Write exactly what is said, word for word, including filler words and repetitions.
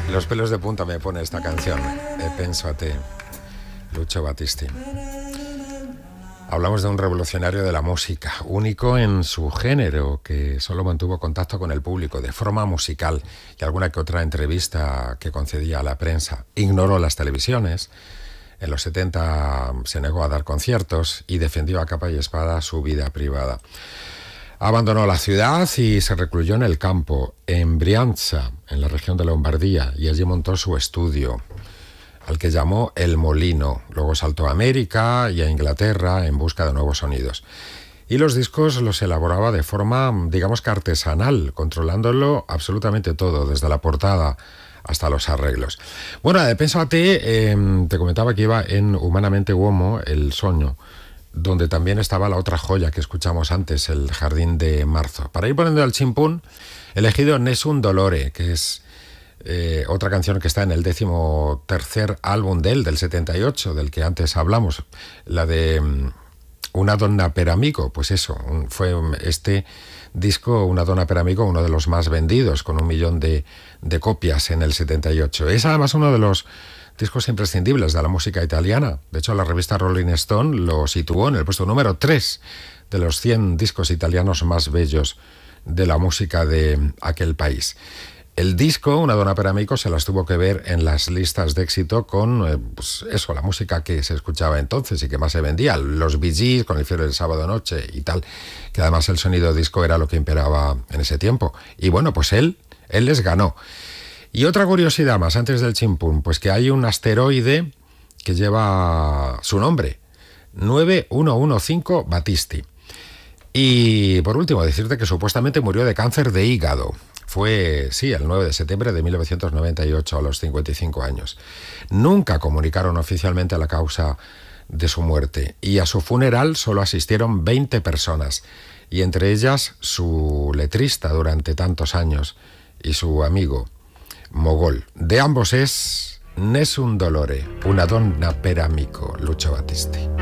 Los pelos de punta me pone esta canción, E penso a te, Lucio Battisti. Hablamos de un revolucionario de la música, único en su género, que solo mantuvo contacto con el público de forma musical y alguna que otra entrevista que concedía a la prensa. Ignoró las televisiones. En los setenta se negó a dar conciertos y defendió a capa y espada su vida privada. Abandonó la ciudad y se recluyó en el campo, en Brianza, en la región de Lombardía, y allí montó su estudio, al que llamó El Molino. Luego saltó a América y a Inglaterra en busca de nuevos sonidos. Y los discos los elaboraba de forma, digamos que artesanal, controlándolo absolutamente todo, desde la portada hasta los arreglos. Bueno, de Penso a te, eh, te comentaba que iba en Humanamente Uomo, El Soño, donde también estaba la otra joya que escuchamos antes, El Jardín de Marzo. Para ir poniendo al chimpún, he elegido Nessun Dolore, que es eh, otra canción que está en el décimo tercer álbum de él, del setenta y ocho, del que antes hablamos, la de um, Una donna per amico. Pues eso, un, fue este disco, Una donna per amico, uno de los más vendidos, con un millón de, de copias en el setenta y ocho. Es además uno de los discos imprescindibles de la música italiana. De hecho, la revista Rolling Stone lo situó en el puesto número tres de los cien discos italianos más bellos de la música de aquel país. El disco, Una donna per amico, se las tuvo que ver en las listas de éxito con, eh, pues eso, la música que se escuchaba entonces y que más se vendía. Los Bee Gees, con El fiebre del sábado noche y tal, que además el sonido disco era lo que imperaba en ese tiempo. Y bueno, pues él, él les ganó. Y otra curiosidad más, antes del chimpún, pues que hay un asteroide que lleva su nombre, nueve uno uno cinco Battisti. Y por último, decirte que supuestamente murió de cáncer de hígado. Fue, sí, el nueve de septiembre de mil novecientos noventa y ocho, a los cincuenta y cinco años. Nunca comunicaron oficialmente la causa de su muerte, y a su funeral solo asistieron veinte personas, y entre ellas su letrista durante tantos años y su amigo Mogol. De ambos es Nessun Dolore, Una donna per amico, Lucio Battisti.